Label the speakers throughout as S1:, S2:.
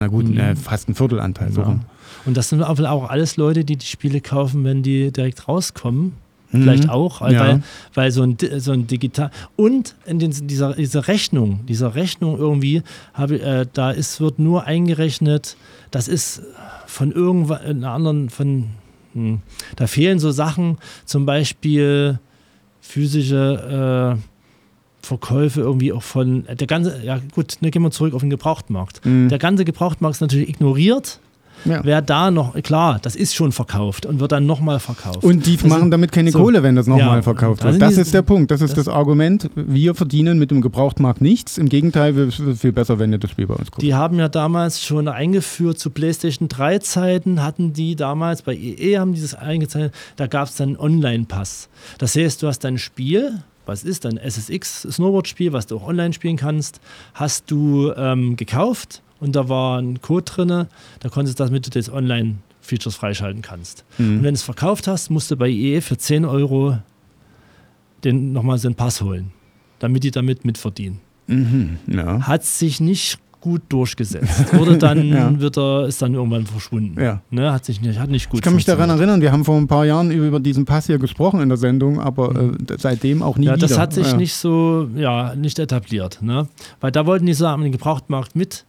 S1: Na gut, fast ein Viertelanteil. So rum.
S2: Und das sind aber auch alles Leute, die Spiele kaufen, wenn die direkt rauskommen. Vielleicht auch, weil so ein digital und in dieser Rechnung irgendwie wird nur eingerechnet, das ist von irgendeiner anderen, da fehlen so Sachen, zum Beispiel physische Verkäufe irgendwie auch von der ganze, gehen wir zurück auf den Gebrauchtmarkt. Der ganze Gebrauchtmarkt ist natürlich ignoriert. Ja. Wer da noch, klar, das ist schon verkauft und wird dann nochmal verkauft.
S1: Und die machen damit keine Kohle, wenn das nochmal verkauft wird. Das ist der Punkt, das ist das Argument. Wir verdienen mit dem Gebrauchtmarkt nichts. Im Gegenteil, es wird viel besser, wenn ihr das Spiel bei uns guckt.
S2: Die haben ja damals schon eingeführt, zu PlayStation 3 Zeiten hatten die damals, bei EA haben die das eingezeichnet, da gab es dann einen Online-Pass. Das heißt, du hast dein Spiel, was ist dein SSX-Snowboard-Spiel, was du auch online spielen kannst, hast du gekauft. Und da war ein Code drin, da konntest du damit du das Online-Features freischalten kannst. Und wenn du es verkauft hast, musst du bei EA für 10 Euro nochmal so einen Pass holen, damit die damit mitverdienen. Hat sich nicht gut durchgesetzt. Oder dann ist dann irgendwann verschwunden. Ja. Ne, hat nicht gut.
S1: Ich kann mich daran erinnern, wir haben vor ein paar Jahren über diesen Pass hier gesprochen in der Sendung, aber seitdem auch nie wieder. Das
S2: hat sich nicht so, nicht etabliert. Ne? Weil da wollten die so am Gebrauchtmarkt mit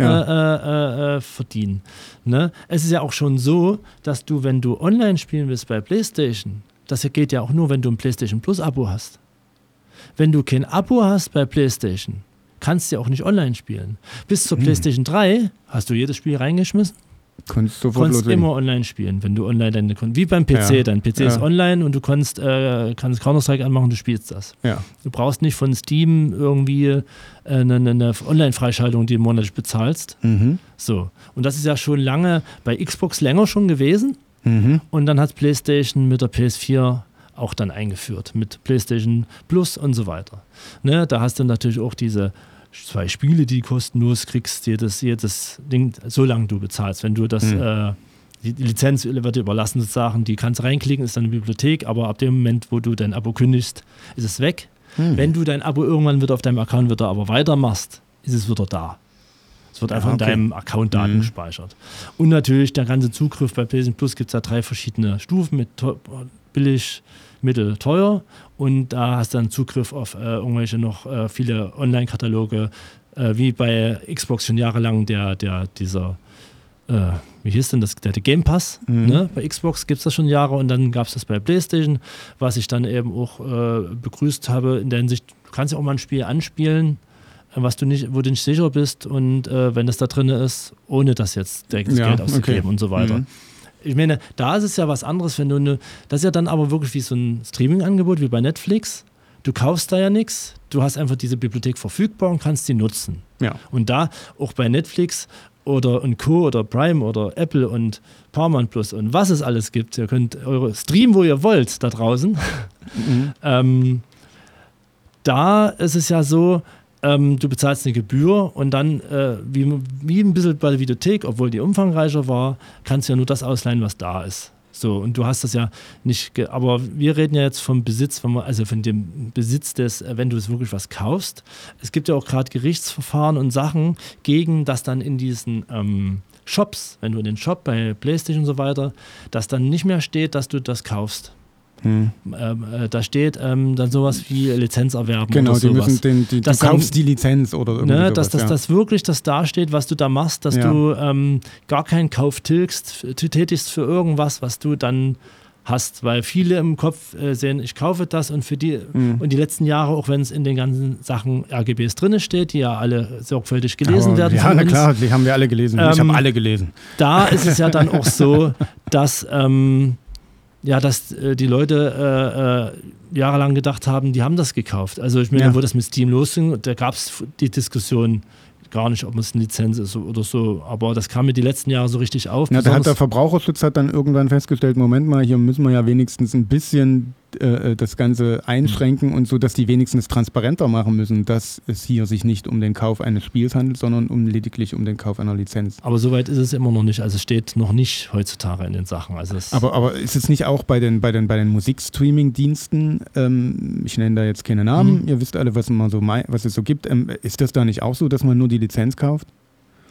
S2: verdienen. Ne? Es ist ja auch schon so, dass du, wenn du online spielen willst bei PlayStation, das geht ja auch nur, wenn du ein PlayStation Plus Abo hast. Wenn du kein Abo hast bei PlayStation, kannst du ja auch nicht online spielen. Bis zur PlayStation 3 hast du jedes Spiel reingeschmissen. Konntest immer online spielen, wenn du online wie beim PC, dein PC ist online und du kannst Counter-Strike anmachen, du spielst das. Ja. Du brauchst nicht von Steam irgendwie eine Online-Freischaltung, die du monatlich bezahlst. So. Und das ist ja schon lange bei Xbox länger schon gewesen. Und dann hat PlayStation mit der PS4 auch dann eingeführt, mit PlayStation Plus und so weiter. Ne? Da hast du natürlich auch diese 2 Spiele, die kostenlos kriegst, jedes Ding, solange du bezahlst. Wenn du das, die Lizenz wird dir überlassen sozusagen, die kannst reinklicken, ist dann eine Bibliothek, aber ab dem Moment, wo du dein Abo kündigst, ist es weg. Wenn du dein Abo irgendwann wieder auf deinem Account wieder aber weitermachst, ist es wieder da. Es wird einfach in deinem Account Daten gespeichert. Und natürlich der ganze Zugriff bei PlayStation Plus gibt es da 3 verschiedene Stufen mit billig, mittel, teuer und da hast du dann Zugriff auf irgendwelche noch viele Online-Kataloge, wie bei Xbox schon jahrelang dieser wie hieß denn das, der Game Pass, ne? Bei Xbox gibt es das schon Jahre und dann gab es das bei PlayStation, was ich dann eben auch begrüßt habe in der Hinsicht, du kannst ja auch mal ein Spiel anspielen, wo du nicht sicher bist und wenn das da drin ist, ohne das jetzt direkt das Geld auszugeben und so weiter. Ich meine, da ist es ja was anderes, wenn du das ist ja dann aber wirklich wie so ein Streaming-Angebot, wie bei Netflix. Du kaufst da ja nichts, du hast einfach diese Bibliothek verfügbar und kannst die nutzen. Ja. Und da, auch bei Netflix oder Co. oder Prime oder Apple und Paramount Plus und was es alles gibt, ihr könnt eure streamen, wo ihr wollt, da draußen. Da ist es ja so, du bezahlst eine Gebühr und dann, wie ein bisschen bei der Videothek, obwohl die umfangreicher war, kannst du ja nur das ausleihen, was da ist. So, und du hast das ja nicht, aber wir reden ja jetzt vom Besitz, also von dem Besitz wenn du es wirklich was kaufst. Es gibt ja auch gerade Gerichtsverfahren und Sachen gegen das dann in diesen Shops, wenn du in den Shop bei PlayStation und so weiter, dass dann nicht mehr steht, dass du das kaufst. Da steht dann sowas wie Lizenz erwerben oder sowas. Genau,
S1: du kaufst die Lizenz oder irgendwas.
S2: Dass wirklich das dasteht, was du da machst, dass du gar keinen Kauf tätigst für irgendwas, was du dann hast, weil viele im Kopf sehen, ich kaufe das und für die und die letzten Jahre, auch wenn es in den ganzen Sachen RGBs drin steht, die ja alle sorgfältig gelesen werden.
S1: Ja, na klar, die haben wir alle gelesen. Ich habe alle gelesen.
S2: Da ist es ja dann auch so, dass dass die Leute jahrelang gedacht haben, die haben das gekauft. Also ich meine, wo das mit Steam losging, da gab es die Diskussion gar nicht, ob es eine Lizenz ist oder so, aber das kam mir die letzten Jahre so richtig auf.
S1: Ja, da hat der Verbraucherschutz dann irgendwann festgestellt, Moment mal, hier müssen wir ja wenigstens ein bisschen das Ganze einschränken und so, dass die wenigstens transparenter machen müssen, dass es hier sich nicht um den Kauf eines Spiels handelt, sondern lediglich um den Kauf einer Lizenz.
S2: Aber soweit ist es immer noch nicht, also es steht noch nicht heutzutage in den Sachen. Also
S1: aber ist es nicht auch bei den Musikstreaming-Diensten, ich nenne da jetzt keine Namen, ihr wisst alle, was es so gibt, ist das da nicht auch so, dass man nur die Lizenz kauft?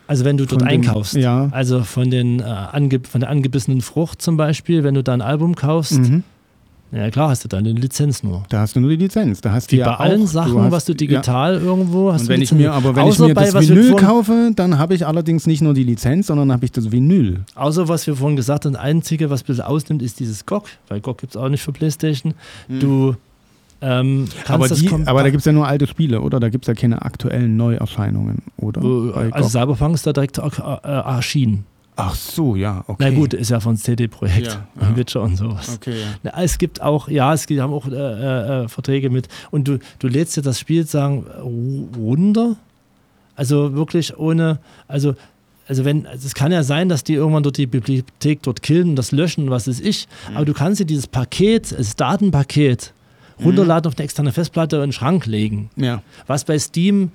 S2: Also wenn du dort einkaufst,
S1: ja.
S2: also von der angebissenen Frucht zum Beispiel, wenn du da ein Album kaufst, ja klar, hast du da eine Lizenz nur.
S1: Da hast du nur die Lizenz. Da hast
S2: Wie
S1: du ja
S2: bei allen
S1: auch,
S2: Sachen, was du digital irgendwo hast.
S1: Und wenn ich mir das Vinyl kaufe, dann habe ich allerdings nicht nur die Lizenz, sondern habe ich das Vinyl.
S2: Außer was wir vorhin gesagt haben, das Einzige, was ein bisschen ausnimmt, ist dieses GOG, weil GOG gibt es auch nicht für PlayStation. Du
S1: aber da gibt es ja nur alte Spiele, oder? Da gibt es ja keine aktuellen Neuerscheinungen, oder?
S2: Also Cyberpunk ist da direkt erschienen.
S1: Ach so, ja, okay.
S2: Na gut, ist ja von CD-Projekt,
S1: ja.
S2: Witcher und sowas.
S1: Okay, ja.
S2: Na, es gibt auch, die haben auch Verträge mit. Und du lädst dir das Spiel, runter, also wirklich ohne, also es kann ja sein, dass die irgendwann dort die Bibliothek dort killen und das löschen, was weiß ich, aber du kannst dir dieses Paket, das Datenpaket, runterladen auf eine externe Festplatte und in den Schrank legen.
S1: Ja.
S2: Was bei Steam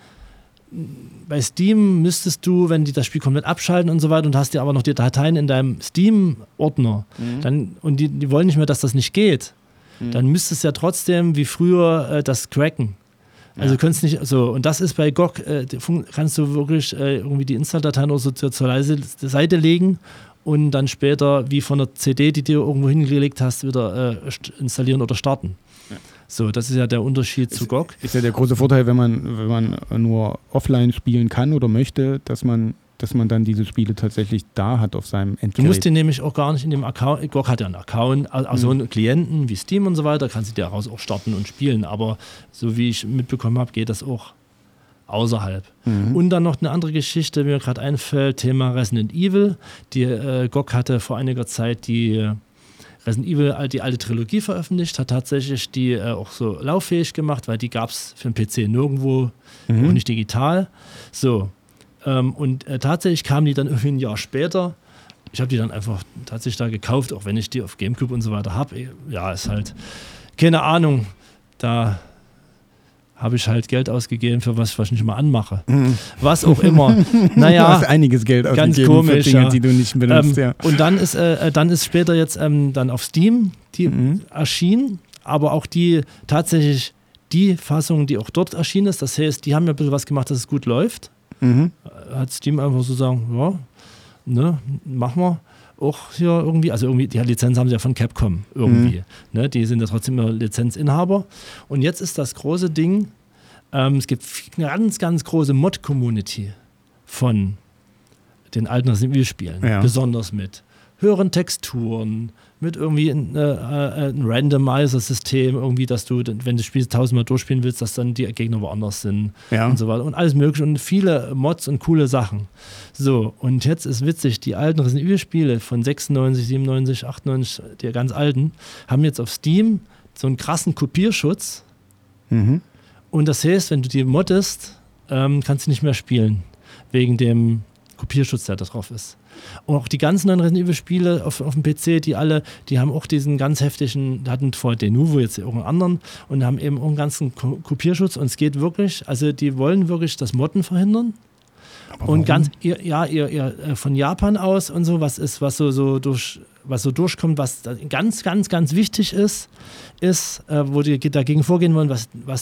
S2: müsstest du, wenn die das Spiel komplett abschalten und so weiter und hast dir aber noch die Dateien in deinem Steam-Ordner und die wollen nicht mehr, dass das nicht geht, dann müsstest du ja trotzdem wie früher das cracken. Also könntest nicht so, und das ist bei GOG, kannst du wirklich irgendwie die Install-Dateien oder so zur Seite legen und dann später wie von der CD, die du irgendwo hingelegt hast, wieder installieren oder starten. Ja. So, das ist ja der Unterschied zu GOG.
S1: Ist ja der große Vorteil, wenn man nur offline spielen kann oder möchte, dass man dann diese Spiele tatsächlich da hat auf seinem Endgerät.
S2: Du musst die nämlich auch gar nicht in dem Account, GOG hat ja einen Account, also einen Klienten wie Steam und so weiter, kannst du daraus auch starten und spielen, aber so wie ich mitbekommen habe, geht das auch außerhalb. Und dann noch eine andere Geschichte, die mir gerade einfällt, Thema Resident Evil. Die GOG hatte vor einiger Zeit die Resident Evil, die alte Trilogie veröffentlicht, hat tatsächlich die auch so lauffähig gemacht, weil die gab es für den PC nirgendwo, auch nicht digital. So, und tatsächlich kam die dann irgendwie ein Jahr später. Ich habe die dann einfach tatsächlich da gekauft, auch wenn ich die auf GameCube und so weiter habe. Ja, ist halt, keine Ahnung, da habe ich halt Geld ausgegeben für was ich nicht mal anmache. Was auch immer. Naja,
S1: du hast einiges Geld ausgegeben
S2: ganz komisch,
S1: für Dinge, die du nicht benutzt.
S2: Und dann ist später jetzt dann auf Steam die erschienen, aber auch tatsächlich die Fassung, die auch dort erschienen ist, das heißt, die haben ja ein bisschen was gemacht, dass es gut läuft. Hat Steam einfach so sagen, ja, ne, machen wir. Auch hier irgendwie, also irgendwie, die Lizenz haben sie ja von Capcom irgendwie. Ne? Die sind ja trotzdem immer Lizenzinhaber. Und jetzt ist das große Ding, es gibt eine ganz, ganz große Mod-Community von den alten Resident Evil-Spielen. Ja. Besonders mit höheren Texturen, mit irgendwie ein Randomizer-System, irgendwie, dass du, wenn du das Spiel 1000-mal durchspielen willst, dass dann die Gegner woanders sind und so weiter. Und alles mögliche und viele Mods und coole Sachen. So, und jetzt ist witzig, die alten Resident Evil-Spiele von 96, 97, 98, die ganz alten, haben jetzt auf Steam so einen krassen Kopierschutz. Und das heißt, wenn du die moddest, kannst du nicht mehr spielen, wegen dem Kopierschutz, der da drauf ist. Und auch die ganzen neuen Resident Evil Spiele auf dem PC, die haben auch diesen ganz heftigen, hatten vorher Denuvo, jetzt irgendeinen anderen und haben eben auch einen ganzen Kopierschutz und es geht wirklich, also die wollen wirklich das Modden verhindern. Aber und ganz, von Japan aus und so, was so durchkommt, was ganz, ganz, ganz wichtig ist, wo die dagegen vorgehen wollen, wo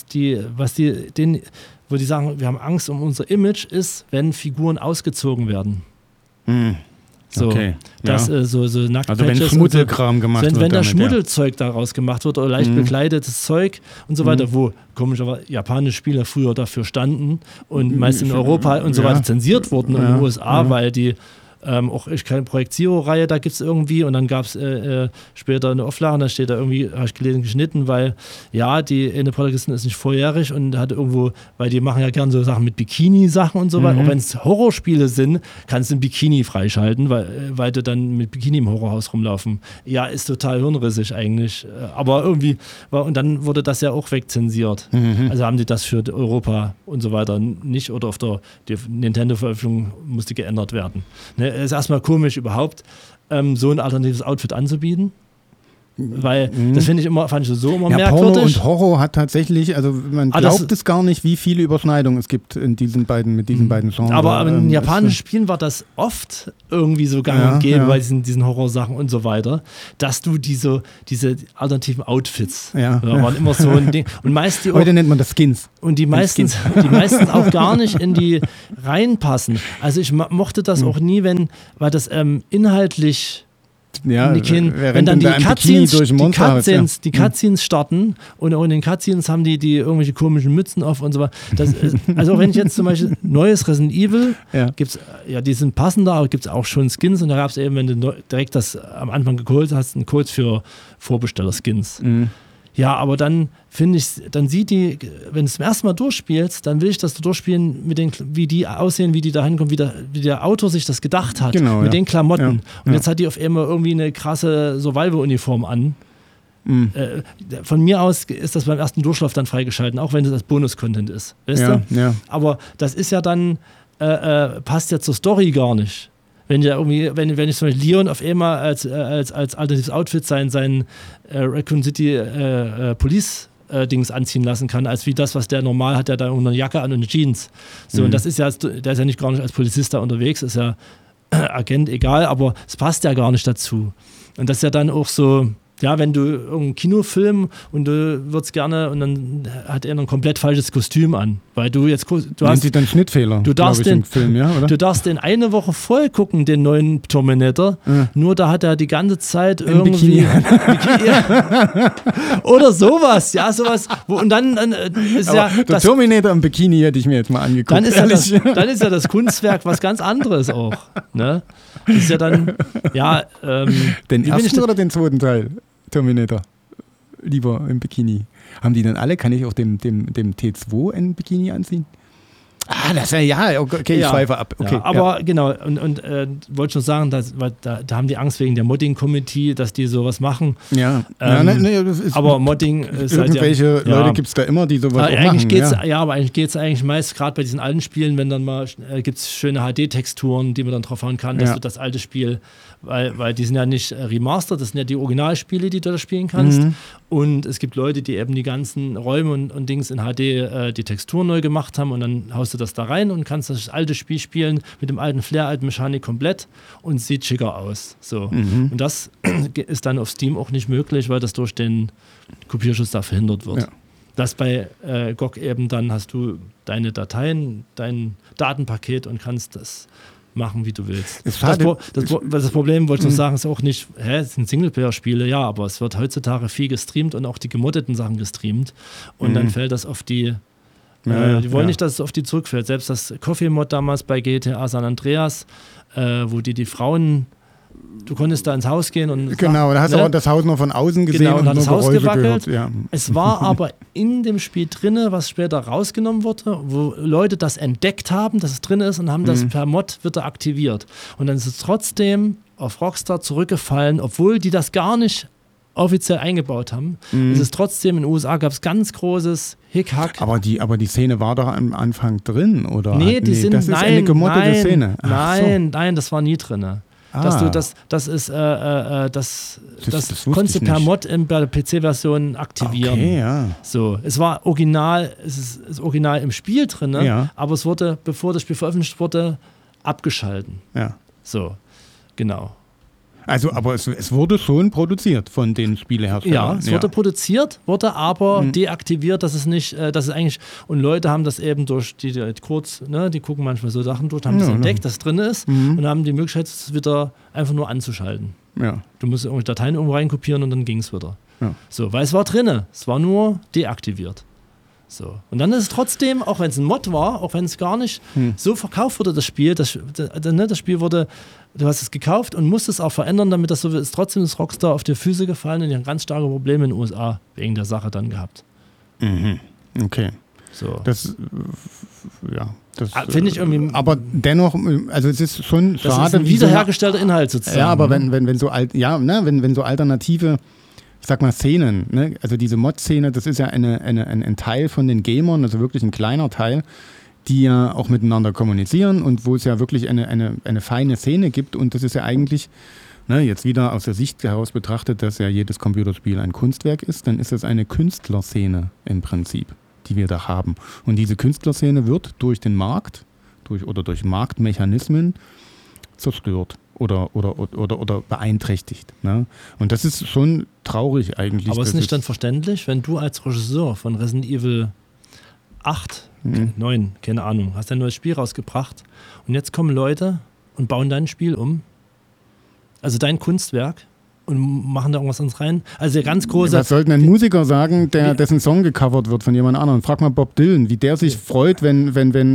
S2: die sagen, wir haben Angst um unser Image, ist, wenn Figuren ausgezogen werden. So,
S1: okay,
S2: so Nacktpatches.
S1: Also wenn Schmuddelkram gemacht wird.
S2: Wenn da Schmuddelzeug daraus gemacht wird oder leicht bekleidetes Zeug und so weiter, wo komischerweise japanische Spieler früher dafür standen und meist in Europa und so weiter zensiert wurden in den USA, weil die auch keine Projekt Zero-Reihe, da gibt es irgendwie und dann gab es später eine Auflage und da steht da irgendwie, habe ich gelesen, geschnitten, weil die eine Protagonistin ist nicht volljährig und hat irgendwo, weil die machen ja gern so Sachen mit Bikini-Sachen und so weiter, auch wenn es Horrorspiele sind, kannst du ein Bikini freischalten, weil du dann mit Bikini im Horrorhaus rumlaufen. Ja, ist total hirnrissig eigentlich, aber irgendwie, und dann wurde das ja auch wegzensiert. Also haben die das für Europa und so weiter nicht oder auf der Nintendo-Veröffentlichung musste geändert werden. Ne? Ist erstmal komisch überhaupt, so ein alternatives Outfit anzubieten. Weil das fand ich immer
S1: ja,
S2: merkwürdig.
S1: Porno und Horror hat tatsächlich, also man glaubt es gar nicht, wie viele Überschneidungen es gibt in diesen beiden Genres.
S2: Aber in japanischen Spielen war das oft irgendwie so gang und gäbe bei diesen Horrorsachen und so weiter, dass du diese alternativen Outfits waren immer so ein Ding. Und meist die
S1: heute nennt man das Skins.
S2: Und die meistens auch gar nicht in die reinpassen. Also ich mochte das auch nie, weil das inhaltlich wenn dann die Cutscenes starten und in den Cutscenes haben die irgendwelche komischen Mützen auf und so weiter. Also wenn ich jetzt zum Beispiel neues Resident Evil, gibt's die sind passender, aber gibt es auch schon Skins und da gab es eben, wenn du direkt das am Anfang geholt hast, einen Code für Vorbesteller-Skins. Ja, aber dann finde ich, wenn du es zum ersten Mal durchspielst, dann will ich das durchspielen wie die aussehen, wie die da hinkommen, wie der Autor sich das gedacht hat, mit den Klamotten. Und jetzt hat die auf einmal irgendwie eine krasse Survival-Uniform an. Von mir aus ist das beim ersten Durchlauf dann freigeschalten, auch wenn das Bonus-Content ist. Weißt du? Ja. Aber das ist ja dann, passt ja zur Story gar nicht. Wenn ich zum Beispiel Leon auf einmal als alternatives Outfit sein Raccoon City Police-Dings anziehen lassen kann, als wie das, was der normal hat, der da eine Jacke an und eine Jeans. So, und das ist ja, der ist ja nicht gar nicht als Polizist da unterwegs, ist ja Agent, egal, aber es passt ja gar nicht dazu. Und das ist ja dann auch so, ja, wenn du irgendeinen Kinofilm und du würdest gerne und dann hat er ein komplett falsches Kostüm an, weil du hast
S1: dann Schnittfehler.
S2: Du darfst
S1: im Film, oder?
S2: Du darfst den eine Woche voll gucken, den neuen Terminator. Nur da hat er die ganze Zeit irgendwie oder sowas, und dann ist ja
S1: der Terminator im Bikini hätte ich mir jetzt mal angeguckt.
S2: Dann ist ja das Kunstwerk was ganz anderes auch, ne? Das ist ja dann
S1: den ersten oder den zweiten Teil? Terminator. Lieber im Bikini. Haben die denn alle? Kann ich auch dem T2 ein Bikini anziehen? Das wäre okay, ich schweife ab. Okay,
S2: aber genau, und wollte schon sagen, weil da haben die Angst wegen der Modding-Community, dass die sowas machen.
S1: Das ist
S2: aber Modding ist
S1: irgendwelche Leute gibt es da immer, die sowas auch machen.
S2: Aber eigentlich geht es eigentlich meist, gerade bei diesen alten Spielen, wenn dann mal gibt es schöne HD-Texturen, die man dann drauf hauen kann, dass du das alte Spiel, weil die sind ja nicht remastered, das sind ja die Originalspiele, die du da spielen kannst. Und es gibt Leute, die eben die ganzen Räume und Dings in HD die Texturen neu gemacht haben und dann haust du das da rein und kannst das alte Spiel spielen mit dem alten Flair, alten Mechanik komplett und sieht schicker aus. So. Und das ist dann auf Steam auch nicht möglich, weil das durch den Kopierschutz da verhindert wird. Das bei GOG eben, dann hast du deine Dateien, dein Datenpaket und kannst das machen, wie du willst. Das Problem, wollte ich noch sagen, ist auch nicht, es sind Singleplayer-Spiele, aber es wird heutzutage viel gestreamt und auch die gemoddeten Sachen gestreamt und dann fällt das auf die die wollen nicht, dass es auf die zurückfällt. Selbst das Coffee-Mod damals bei GTA San Andreas, wo die Frauen, du konntest da ins Haus gehen und
S1: da hast du auch das Haus noch von außen gesehen
S2: und
S1: hat
S2: das Haus gewackelt.
S1: Gehört.
S2: Es war aber in dem Spiel drin, was später rausgenommen wurde, wo Leute das entdeckt haben, dass es drin ist und haben das per Mod wieder aktiviert. Und dann ist es trotzdem auf Rockstar zurückgefallen, obwohl die das gar nicht offiziell eingebaut haben. Es ist trotzdem, in den USA gab es ganz großes Hickhack.
S1: Aber die Szene war doch am Anfang drin, oder?
S2: Das
S1: ist eine gemoddete Szene.
S2: Nein, das war nie drin. Dass du das konntest du per Mod bei der PC-Version aktivieren.
S1: Okay,
S2: So, es war original, es ist original im Spiel drin, aber es wurde, bevor das Spiel veröffentlicht wurde, abgeschalten. So, genau.
S1: Also, aber es wurde schon produziert von den Spieleherstellern.
S2: Ja, es wurde produziert, wurde aber deaktiviert, dass es nicht, dass es eigentlich, und Leute haben das eben durch die Codes, die gucken manchmal so Sachen durch, haben das entdeckt, dass es drin ist und haben die Möglichkeit, es wieder einfach nur anzuschalten. Du musst irgendwie Dateien irgendwo reinkopieren und dann ging es wieder. So, weil es war drin, es war nur deaktiviert. So. Und dann ist es trotzdem, auch wenn es ein Mod war, auch wenn es gar nicht so verkauft wurde, das Spiel, das Spiel wurde, du hast es gekauft und musst es auch verändern, damit das so ist. Trotzdem ist Rockstar auf die Füße gefallen und die haben ganz starke Probleme in den USA wegen der Sache dann gehabt.
S1: Okay.
S2: So.
S1: Das
S2: finde ich irgendwie.
S1: Aber dennoch, also es ist schon schade.
S2: Das ist ein wiederhergestellter Inhalt sozusagen.
S1: Ja, aber wenn so wenn so alternative, ich sag mal, Szenen, also diese Mod-Szene, das ist ja ein Teil von den Gamern, also wirklich ein kleiner Teil, die ja auch miteinander kommunizieren und wo es ja wirklich eine feine Szene gibt und das ist ja eigentlich ne, jetzt wieder aus der Sicht heraus betrachtet, dass ja jedes Computerspiel ein Kunstwerk ist, dann ist es eine Künstlerszene im Prinzip, die wir da haben. Und diese Künstlerszene wird durch den Markt, durch Marktmechanismen zerstört oder beeinträchtigt. Ne? Und das ist schon traurig eigentlich.
S2: Aber ist nicht dann verständlich, wenn du als Regisseur von Resident Evil 8, 9, keine Ahnung, hast ein neues Spiel rausgebracht und jetzt kommen Leute und bauen dein Spiel um, also dein Kunstwerk, und machen da irgendwas ans rein. Also der ganz große...
S1: Was sollte ein Musiker sagen, dessen Song gecovert wird von jemand anderem? Frag mal Bob Dylan, wie der sich freut, wenn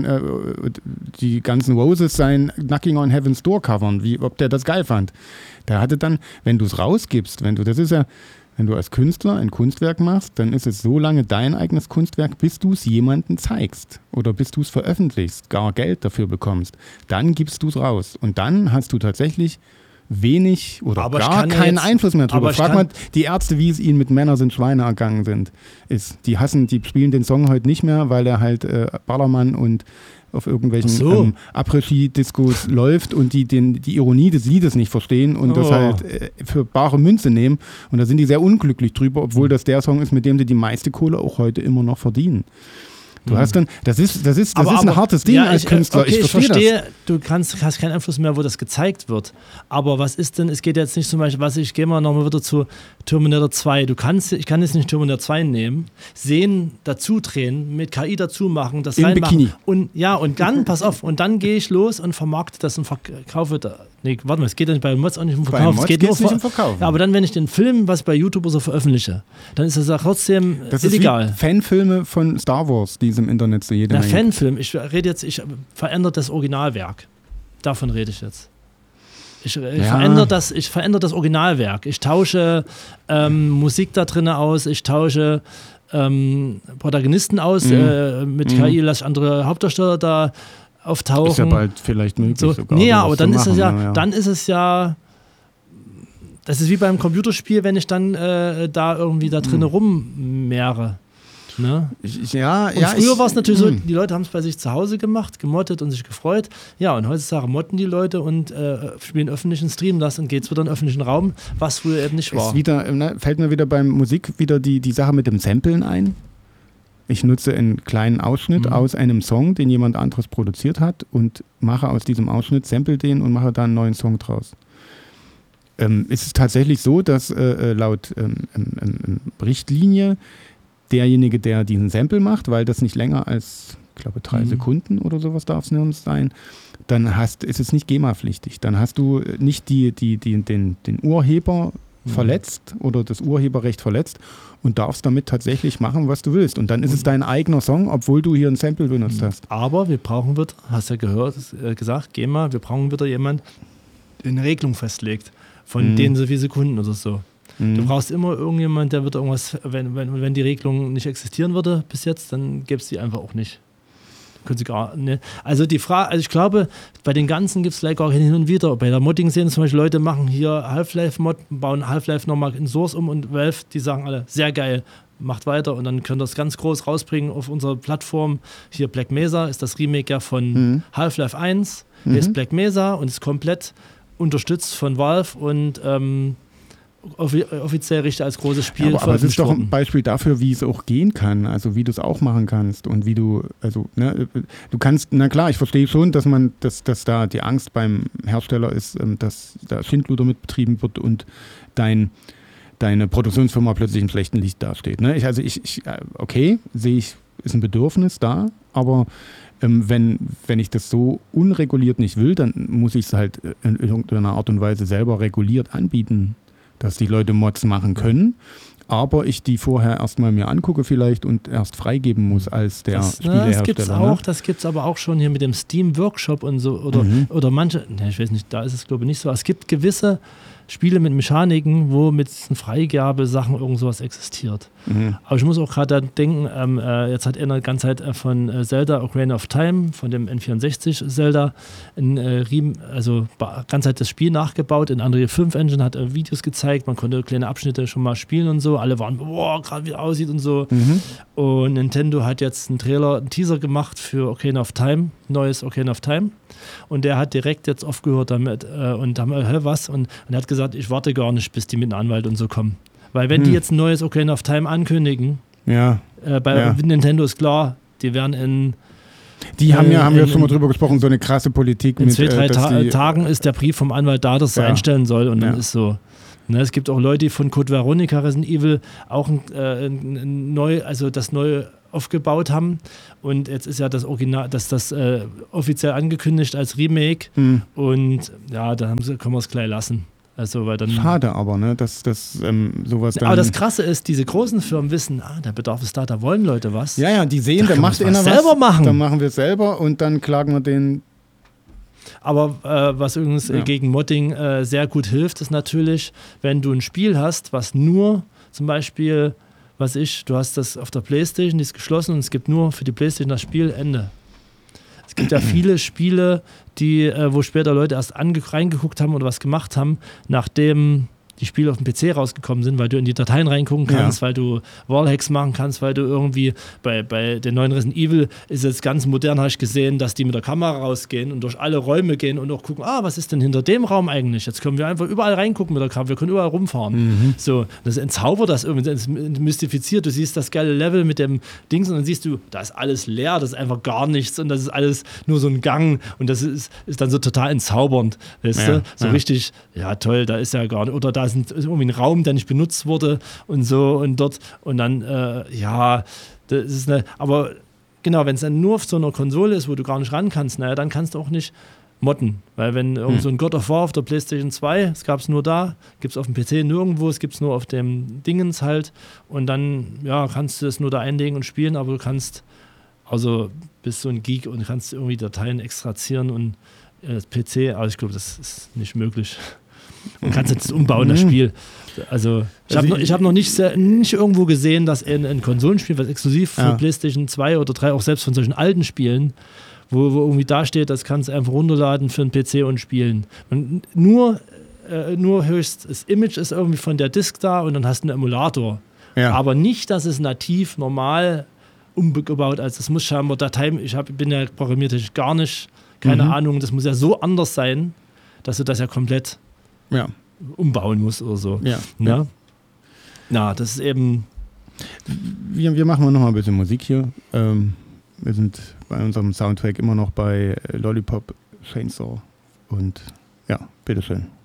S1: die ganzen Roses sein Knocking on Heaven's Door covern, ob der das geil fand. Der hatte dann, wenn du es rausgibst, wenn du als Künstler ein Kunstwerk machst, dann ist es so lange dein eigenes Kunstwerk, bis du es jemandem zeigst oder bis du es veröffentlichst, gar Geld dafür bekommst. Dann gibst du es raus und dann hast du tatsächlich wenig oder aber gar keinen Einfluss mehr drüber. Frag mal die Ärzte, wie es ihnen mit Männer sind Schweine ergangen sind. Die spielen den Song heute nicht mehr, weil er halt Ballermann und auf irgendwelchen Après-Ski-Diskos läuft und die Ironie des Liedes nicht verstehen und das halt für bare Münze nehmen. Und da sind die sehr unglücklich drüber, obwohl das der Song ist, mit dem sie die meiste Kohle auch heute immer noch verdienen. Du hast dann, das ist ein hartes Ding als Künstler.
S2: Okay, ich verstehe, du hast keinen Einfluss mehr, wo das gezeigt wird. Aber was ist denn, es geht jetzt nicht zum Beispiel, ich gehe mal nochmal wieder zu Terminator 2. Ich kann jetzt nicht Terminator 2 nehmen, Szenen dazu drehen, mit KI dazu machen, das
S1: in
S2: reinmachen.
S1: Bikini.
S2: Und dann, pass auf, und dann gehe ich los und vermarkte das und verkaufe das. Nee, warte mal, es geht bei Mods auch nicht um Verkauf. Es geht nur
S1: nicht um Verkauf.
S2: Ja, aber dann, wenn ich den Film, was bei YouTube so veröffentliche, dann ist das ja trotzdem
S1: das
S2: illegal.
S1: Das ist wie Fanfilme von Star Wars, die es im Internet so jede Menge.
S2: Fanfilm, ich verändere das Originalwerk. Davon rede ich jetzt. Ich verändere das Originalwerk. Ich tausche Musik da drin aus, ich tausche Protagonisten aus, mit KI lasse ich andere Hauptdarsteller da auftauchen.
S1: Ist ja bald vielleicht möglich sogar.
S2: Nee, aber dann ist es ja, das ist wie beim Computerspiel, wenn ich dann da irgendwie da drin rummehre. Ne? Früher war es natürlich so, die Leute haben es bei sich zu Hause gemacht, gemoddet und sich gefreut. Ja, und heutzutage modden die Leute und spielen öffentlichen Stream das und geht es wieder in den öffentlichen Raum, was früher eben nicht war.
S1: Fällt mir wieder beim Musik wieder die Sache mit dem Samplen ein. Ich nutze einen kleinen Ausschnitt aus einem Song, den jemand anderes produziert hat und mache aus diesem Ausschnitt, sample den und mache da einen neuen Song draus. Ist es tatsächlich so, dass laut Richtlinie derjenige, der diesen Sample macht, weil das nicht länger als, ich glaube, 3 Sekunden oder sowas darf es nirgends sein, dann ist es nicht GEMA-pflichtig. Dann hast du nicht den Urheber verletzt oder das Urheberrecht verletzt und darfst damit tatsächlich machen, was du willst. Und dann ist es dein eigener Song, obwohl du hier ein Sample benutzt hast.
S2: Aber wir brauchen wieder, hast ja gesagt, GEMA, wir brauchen wieder jemand, der eine Regelung festlegt, von denen so viele Sekunden oder so. Du brauchst immer irgendjemand, der wird irgendwas, wenn die Regelung nicht existieren würde bis jetzt, dann gäbe es die einfach auch nicht. Können sie gar nicht. Also die Frage, ich glaube, bei den ganzen gibt es vielleicht auch hin und wieder. Bei der Modding-Szene zum Beispiel, Leute machen hier Half-Life-Mod, bauen Half-Life nochmal in Source um und Valve, die sagen alle, sehr geil, macht weiter und dann können das ganz groß rausbringen auf unserer Plattform. Hier Black Mesa ist das Remake ja von Half-Life 1, hier ist Black Mesa und ist komplett unterstützt von Valve und offiziell richtig als großes Spiel.
S1: Aber es ist doch ein Beispiel dafür, wie es auch gehen kann, also wie du es auch machen kannst und wie du kannst, na klar, ich verstehe schon, dass da die Angst beim Hersteller ist, dass da Schindluder mitbetrieben wird und deine Produktionsfirma plötzlich im schlechten Licht dasteht. Ne? Sehe ich, ist ein Bedürfnis da, aber wenn ich das so unreguliert nicht will, dann muss ich es halt in irgendeiner Art und Weise selber reguliert anbieten, dass die Leute Mods machen können, aber ich die vorher erstmal mir angucke vielleicht und erst freigeben muss als der Spielehersteller.
S2: Das gibt es aber auch schon hier mit dem Steam Workshop und so oder manche, ich weiß nicht, da ist es glaube ich nicht so, es gibt gewisse Spiele mit Mechaniken, wo mit Freigabe-Sachen irgend sowas existiert. Aber ich muss auch gerade denken, jetzt hat er eine ganze Zeit von Zelda Ocarina of Time, von dem N64 Zelda, ganze Zeit das Spiel nachgebaut, in Unreal 5 Engine, hat Videos gezeigt, man konnte kleine Abschnitte schon mal spielen und so, alle waren, boah, gerade wie es aussieht und so. Und Nintendo hat jetzt einen Teaser gemacht für Ocarina of Time, neues Ocarina of Time. Und der hat direkt jetzt aufgehört damit und haben, was? Und er hat gesagt, gesagt, ich warte gar nicht, bis die mit einem Anwalt und so kommen. Weil wenn die jetzt ein neues Ocarina of Time ankündigen, bei Nintendo ist klar, die werden
S1: haben wir schon mal drüber gesprochen, so eine krasse Politik.
S2: In 2-3 Tagen ist der Brief vom Anwalt da, dass er einstellen soll und dann ist so. Ne, es gibt auch Leute, die von Code Veronica Resident Evil auch das Neue aufgebaut haben und jetzt ist ja das Original, das offiziell angekündigt als Remake und ja, da können wir es gleich lassen. Also, weil dann,
S1: schade aber, ne, dass sowas dann...
S2: Aber das Krasse ist, diese großen Firmen wissen, der Bedarf ist da wollen Leute was.
S1: Ja, die sehen, da macht einer was,
S2: selber machen.
S1: Dann machen wir es selber und dann klagen wir den...
S2: Aber was übrigens gegen Modding sehr gut hilft, ist natürlich, wenn du ein Spiel hast, was nur zum Beispiel, du hast das auf der PlayStation, die ist geschlossen und es gibt nur für die PlayStation das Spiel, Ende. Es gibt ja viele Spiele, wo später Leute erst reingeguckt haben oder was gemacht haben, nachdem die Spiele auf dem PC rausgekommen sind, weil du in die Dateien reingucken kannst, weil du Wallhacks machen kannst, weil du irgendwie bei den neuen Resident Evil ist jetzt ganz modern, habe ich gesehen, dass die mit der Kamera rausgehen und durch alle Räume gehen und auch gucken, was ist denn hinter dem Raum eigentlich? Jetzt können wir einfach überall reingucken mit der Kamera, wir können überall rumfahren. So, das entzaubert das irgendwie, das mystifiziert, du siehst das geile Level mit dem Dings und dann siehst du, da ist alles leer, das ist einfach gar nichts und das ist alles nur so ein Gang und das ist dann so total entzaubernd, weißt du? So richtig, toll, da ist ja gar nicht, oder da ist irgendwie ein Raum, der nicht benutzt wurde und so und dort und dann, das ist aber genau, wenn es dann nur auf so einer Konsole ist, wo du gar nicht ran kannst, dann kannst du auch nicht modden, weil wenn irgend so ein God of War auf der PlayStation 2, es gab es nur da, gibt es auf dem PC nirgendwo, es gibt es nur auf dem Dingens halt und dann, kannst du es nur da einlegen und spielen, aber du kannst, also bist so ein Geek und kannst irgendwie Dateien extrahieren und das PC, aber ich glaube, das ist nicht möglich. Man kann es jetzt umbauen, das Spiel. Also ich hab noch nicht irgendwo gesehen, dass ein Konsolenspiel, was exklusiv für PlayStation 2 oder 3, auch selbst von solchen alten Spielen, wo irgendwie da steht, das kannst du einfach runterladen für einen PC und spielen. Nur höchst, das Image ist irgendwie von der Disk da und dann hast du einen Emulator. Ja. Aber nicht, dass es nativ normal umgebaut, also das muss scheinbar Dateien, bin ja programmiertechnisch gar nicht, keine Ahnung, das muss ja so anders sein, dass du das ja komplett umbauen musst oder so. Ja, das ist eben...
S1: Wir machen noch mal ein bisschen Musik hier. Wir sind bei unserem Soundtrack immer noch bei Lollipop Chainsaw und bitteschön.